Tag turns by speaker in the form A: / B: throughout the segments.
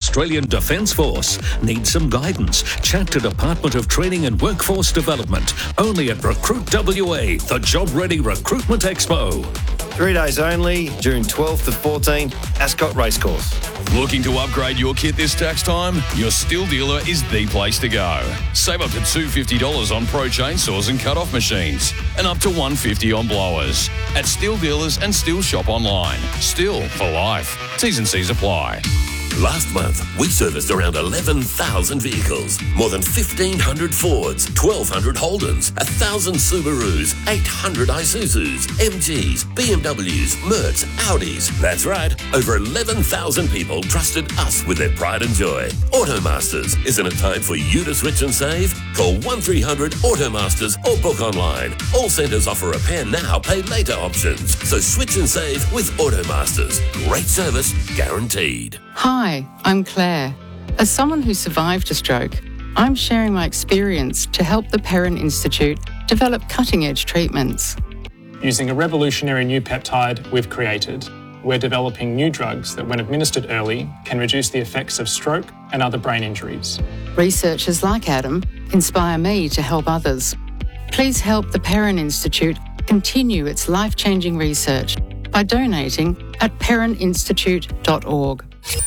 A: Australian Defence Force. Need some guidance? Chat to Department of Training and Workforce Development. Only at Recruit WA, the Job Ready Recruitment Expo.
B: 3 days only, June 12th to 14th, Ascot Racecourse.
C: Looking to upgrade your kit this tax time? Your Stihl dealer is the place to go. Save up to $250 on pro chainsaws and cut-off machines, and up to $150 on blowers. At Stihl dealers and Stihl shop online. Stihl for life. T's and C's apply.
D: Last month, we serviced around 11,000 vehicles, more than 1,500 Fords, 1,200 Holdens, 1,000 Subarus, 800 Isuzus, MGs, BMWs, Mercs, Audis. That's right, over 11,000 people trusted us with their pride and joy. Automasters, isn't it time for you to switch and save? Call 1300 Automasters or book online. All centres offer repair now, pay later options. So switch and save with Automasters. Great service, guaranteed.
E: Hi, I'm Claire. As someone who survived a stroke, I'm sharing my experience to help the Perrin Institute develop cutting-edge treatments.
F: Using a revolutionary new peptide we've created, we're developing new drugs that, when administered early, can reduce the effects of stroke and other brain injuries.
E: Researchers like Adam inspire me to help others. Please help the Perrin Institute continue its life-changing research by donating at perrininstitute.org.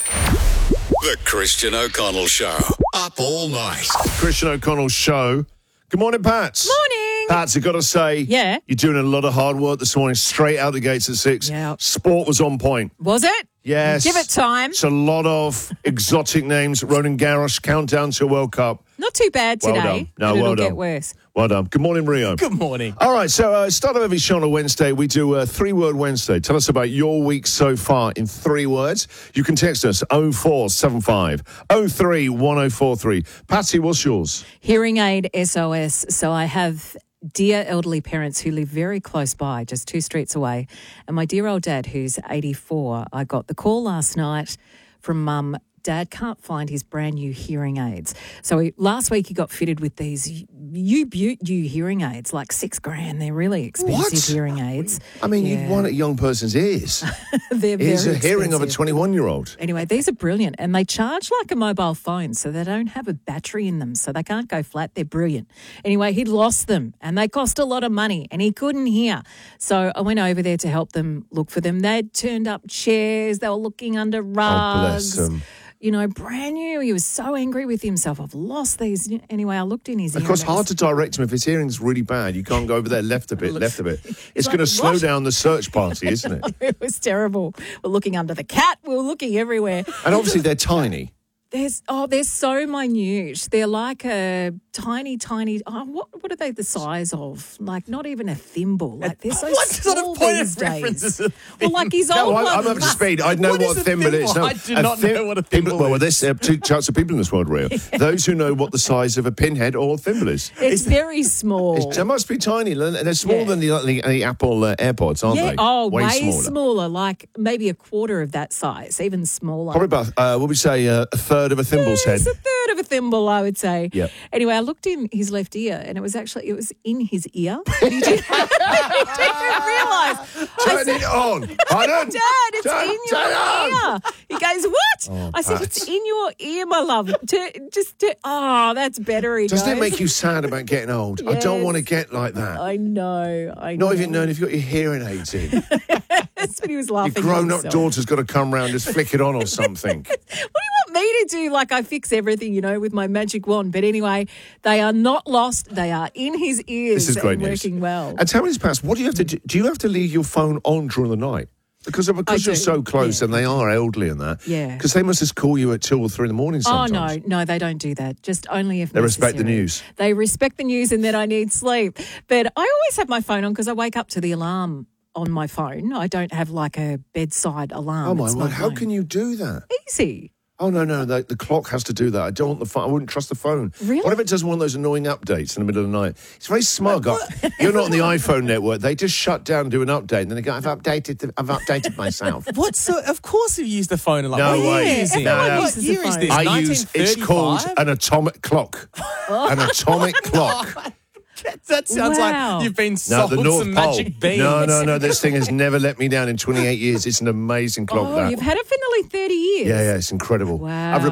G: The Christian O'Connell Show. Up all night.
H: Christian O'Connell Show. Good morning, Pats.
I: Morning.
H: Pats, I've got to say,
I: Yeah.
H: you're doing a lot of hard work this morning, straight out the gates at 6.
I: Yeah.
H: Sport was on point.
I: Was it?
H: Yes.
I: Give it time.
H: It's a lot of exotic names. Roland Garros, countdown to World Cup.
I: Not too bad today.
H: Well done. No,
I: but it'll
H: well done.
I: get worse.
H: Well done. Good morning, Rio.
J: Good morning.
H: All right, so start of every show on a Wednesday, we do a 3-word Wednesday. Tell us about your week so far in 3 words. You can text us 0475 03 1043. Patsy, what's yours?
I: Hearing aid SOS. So I have dear elderly parents who live very close by, just 2 streets away. And my dear old dad, who's 84, I got the call last night from Mum. Dad can't find his brand new hearing aids. So last week he got fitted with these new hearing aids, like $6,000. They're really expensive hearing aids.
H: I mean, you'd want a young person's ears.
I: They're very
H: Ears are hearing of a
I: expensive.
H: 21-year-old.
I: Anyway, these are brilliant, and they charge like a mobile phone, so they don't have a battery in them, so they can't go flat. They're brilliant. Anyway, he'd lost them, and they cost a lot of money, and he couldn't hear. So I went over there to help them look for them. They'd turned up chairs. They were looking under rugs.
H: Oh, bless them.
I: You know, brand new. He was so angry with himself. I've lost these. Anyway, I looked in his ear.
H: Of course, hard to direct him if his hearing's really bad. You can't go over there left a bit, left a bit. It's
I: like,
H: going to slow
I: what?
H: down the search party, isn't it?
I: It was terrible. We're looking under the cat. We were looking everywhere.
H: And obviously they're tiny.
I: They're so minute. They're like a tiny. What are they the size of? Like not even a thimble. Like they're so
J: What
I: small
J: sort of point
I: these
J: of reference
I: days.
J: is a
I: Well, like his
H: No,
I: old
H: I'm
I: one.
H: up to speed. I know
J: What
H: what
J: is a
H: thimble is.
J: thimble?
H: No,
J: I do not know what a thimble
H: Well,
J: is.
H: there's 2 types of people in this world, Rio. Those who know what the size of a pinhead or thimble is.
I: It's very small.
H: They must be tiny. They're smaller than the Apple AirPods, aren't they?
I: Oh, way
H: smaller.
I: smaller. Like maybe a quarter of that size, even smaller.
H: Probably about, what we say, a third of a thimble's head.
I: It's a third of a thimble, I would say.
H: Yep.
I: Anyway, I looked in his left ear, and it was in his ear. He didn't realise.
H: Turn it on. Pardon?
I: Dad, it's
H: Turn
I: in your
H: on.
I: ear. He goes, what?
H: Oh,
I: I said,
H: Pat.
I: it's in your ear, my love. That's better, he
H: Doesn't
I: goes.
H: it make you sad about getting old? I don't
I: Yes.
H: want to get like that.
I: I know.
H: Not even knowing if you've got your hearing aids in.
I: That's what he was
H: Your
I: laughing at
H: grown-up
I: himself.
H: daughter's got to come round, just flick it on or something.
I: What do you want me to do? Like I fix everything, with my magic wand. But anyway, they are not lost. They are in his ears.
H: This is great
I: and
H: news.
I: working well.
H: And tell me this, Pats, what do you have to do? Do you have to leave your phone on during the night? Because you're
I: do,
H: so close and they are elderly and that.
I: Yeah.
H: Because they must just call you at 2 or 3 in the morning sometimes.
I: Oh, no, they don't do that. Just only if
H: They respect the
I: necessary.
H: news.
I: They respect the news and that I need sleep. But I always have my phone on because I wake up to the alarm on my phone. I don't have like a bedside alarm.
H: Oh, my
I: It's
H: word. How
I: phone.
H: can you do that?
I: Easy.
H: Oh, no, the clock has to do that. I don't want the phone. I wouldn't trust the phone.
I: Really?
H: What if it does one of those annoying updates in the middle of the night? It's very smug. You're not on the iPhone network. They just shut down, do an update, and then they go, I've updated myself.
J: What? So, of course you've used the phone a lot.
H: No
J: What
H: way.
J: year is it?
H: No, no.
J: What year is this?
H: It's called
J: 1935?
H: an atomic clock. An atomic clock.
J: That sounds
I: Wow.
J: like you've been
H: No,
J: sold
H: the North
J: some
H: Pole.
J: magic beans.
H: No. This thing has never let me down in 28 years. It's an amazing clock.
I: Oh,
H: that.
I: you've had it for nearly 30 years.
H: Yeah, it's incredible.
I: Wow.
H: I've